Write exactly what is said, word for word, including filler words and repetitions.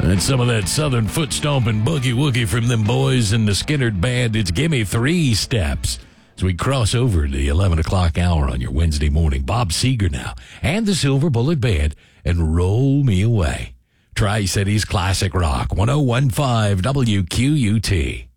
And some of that southern foot stomping boogie woogie from them boys in the Skinnerd Band. It's Gimme Three Steps as we cross over the eleven o'clock hour on your Wednesday morning. Bob Seger now and the Silver Bullet Band and Roll Me Away. Tri-Cities Classic Rock, one oh one point five W Q U T.